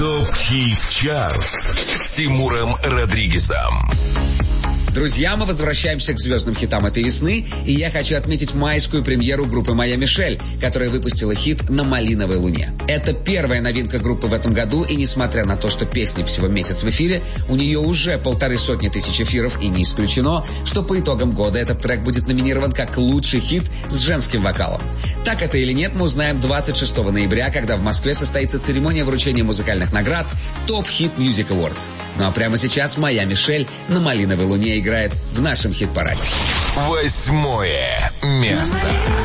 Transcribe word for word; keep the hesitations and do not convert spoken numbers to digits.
ТОП Хит Чарт с Тимуром Родригезом. Друзья, мы возвращаемся к звездным хитам этой весны, и я хочу отметить майскую премьеру группы «Моя Мишель», которая выпустила хит «На малиновой луне». Это первая новинка группы в этом году, и несмотря на то, что песня всего месяц в эфире, у нее уже полторы сотни тысяч эфиров, и не исключено, что по итогам года этот трек будет номинирован как лучший хит с женским вокалом. Так это или нет, мы узнаем двадцать шестого ноября, когда в Москве состоится церемония вручения музыкальных наград Top Hit Music Awards. Ну а прямо сейчас «Моя Мишель» на малиновой луне играет в нашем хит-параде. Восьмое место.